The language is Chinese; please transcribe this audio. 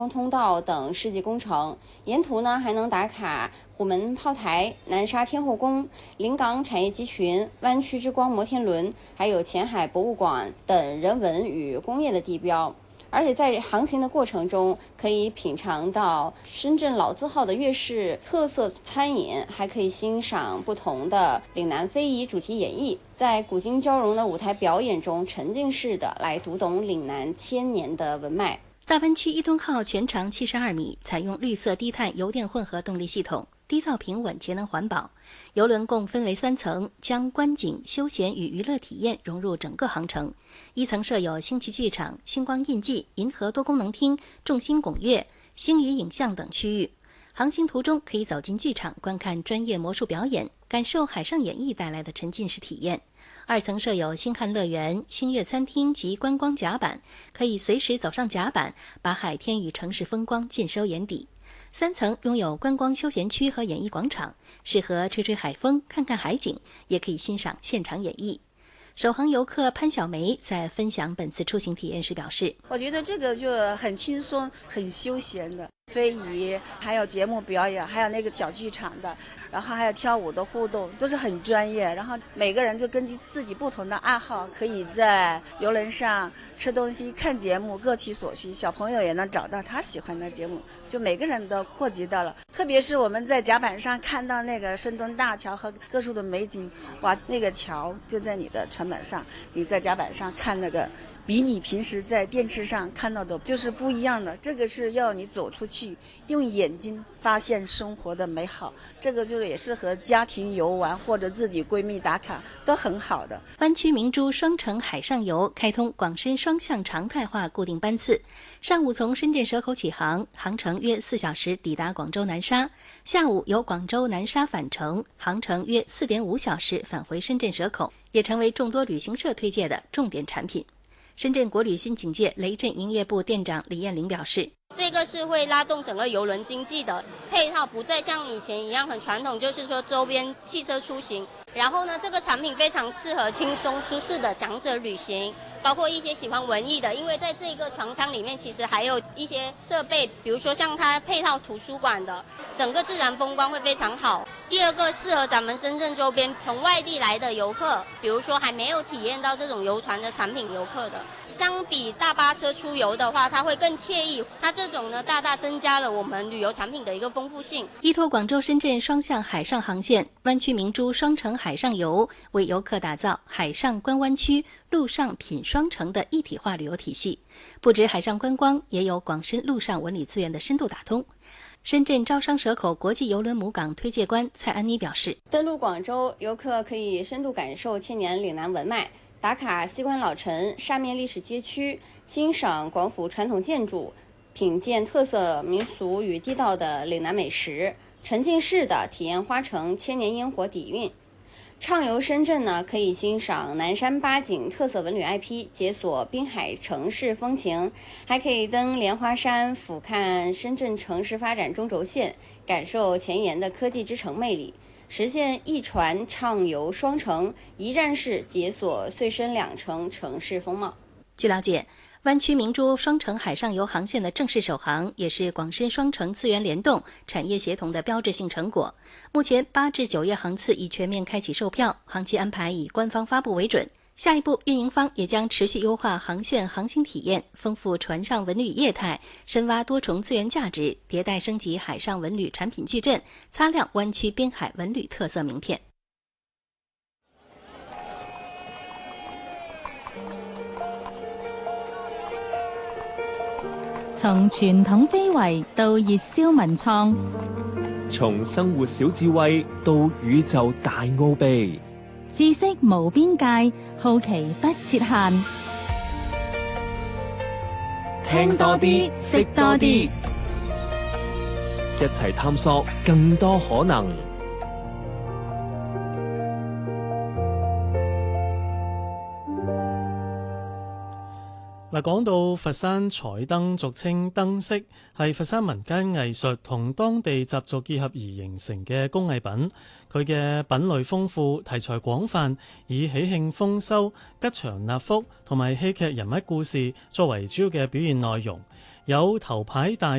通道等世纪工程，沿途呢还能打卡虎门炮台、南沙天后宫、临港产业集群、湾区之光摩天轮，还有前海博物馆等人文与工业的地标。而且在航行的过程中，可以品尝到深圳老字号的粤式特色餐饮，还可以欣赏不同的岭南非遗主题演绎，在古今交融的舞台表演中，沉浸式的来读懂岭南千年的文脉。 大湾区1吨号全长72米，采用绿色低碳油电混合动力系统，低噪平稳、节能环保。邮轮共分为3层，将观景、休闲与娱乐体验融入整个航程。1层设有星奇剧场、星光印记、银河多功能厅、众星拱月、星宇影像等区域。航行途中可以走进剧场观看专业魔术表演，感受海上演艺带来的沉浸式体验。2层设有星汉乐园、星月餐厅及观光甲板，可以随时走上甲板，把海天与城市风光尽收眼底。3层拥有观光休闲区和演艺广场，适合吹吹海风、看看海景，也可以欣赏现场演绎。首航游客潘小梅在分享本次出行体验时表示， 我觉得这个就很轻松、很休闲的。非遗，还有节目表演，还有那个小剧场的，然后还有跳舞的互动，都是很专业。然后每个人就根据自己不同的爱好，可以在游轮上吃东西、看节目，各取所需。小朋友也能找到他喜欢的节目，就每个人都扩及到了。特别是我们在甲板上看到那个深墩大桥和各处的美景，哇，那个桥就在你的船板上，你在甲板上看那个，比你平时在电视上看到的就是不一样的。这个是要你走出去，用眼睛发现生活的美好。这个就是也适合家庭游玩或者自己闺蜜打卡，都很好的。 湾区明珠双城海上游开通广深双向常态化固定班次，上午从深圳蛇口起航，航程约4小时抵达广州南沙，下午由广州南沙返程，航程约4.5小时返回深圳蛇口，也成为众多旅行社推荐的重点产品。深圳国旅新警界雷震营业部店长李艳玲表示， 这个是会拉动整个邮轮经济的配套，不再像以前一样很传统，就是说周边汽车出行。然后呢，这个产品非常适合轻松舒适的长者旅行，包括一些喜欢文艺的，因为在这个船舱里面其实还有一些设备，比如说像它配套图书馆的，整个自然风光会非常好。第二个适合咱们深圳周边从外地来的游客，比如说还没有体验到这种游船的产品游客的，相比大巴车出游的话，它会更惬意。它这种呢，大大增加了我们旅游产品的一个丰富性。 依托广州深圳双向海上航线，湾区明珠双城海上游为游客打造海上观湾区、陆上品双城的一体化旅游体系，不止海上观光，也有广深陆上文旅资源的深度打通。深圳招商蛇口国际邮轮母港推介官蔡安妮表示， 登陆广州，游客可以深度感受千年岭南文脉，打卡西关老城、沙面历史街区，欣赏广府传统建筑，品鉴特色民俗与地道的岭南美食，沉浸式的体验花城千年烟火底蕴。畅游深圳呢，可以欣赏南山八景特色文旅 IP， 解锁滨海城市风情，还可以登莲花山，俯瞰深圳城市发展中轴线，感受前沿的科技之城魅力，实现一船畅游双城，一站式解锁穗深两城城市风貌。 据了解，湾区明珠双城海上游航线的正式首航，也是广深双城资源联动、产业协同的标志性成果。目前8至9月航次已全面开启售票，航期安排以官方发布为准。下一步，运营方也将持续优化航线航行体验，丰富船上文旅业态，深挖多重资源价值，迭代升级海上文旅产品矩阵，擦亮湾区滨海文旅特色名片。 從傳統非遺到熱銷文創， 從生活小智慧到宇宙大奧秘， 知識無邊界，好奇不設限。 聽多啲，識多啲，一齊探索更多可能。 嗱，講到佛山彩燈，俗稱燈飾，係佛山民間藝術同當地習俗結合而形成嘅工藝品。佢嘅品類豐富，題材廣泛，以喜慶豐收、吉祥納福同埋戲劇人物故事作為主要嘅表現內容。 有頭牌大